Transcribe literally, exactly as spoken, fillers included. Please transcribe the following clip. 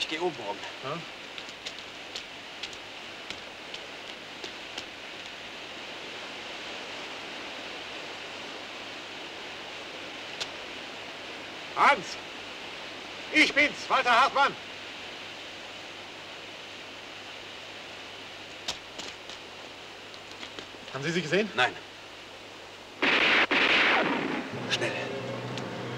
gehe oben rum. Ja? Hans! Ich bin's, Walter Hartmann! Haben Sie sie gesehen? Nein.